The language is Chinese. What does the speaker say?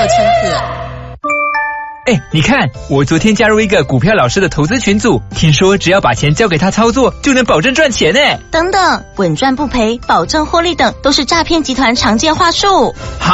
千次。 哎，你看，我昨天加入一个股票老师的投资群组，听说只要把钱交给他操作，就能保证赚钱呢。 等等，稳赚不赔、保证获利等，都是诈骗集团常见话术。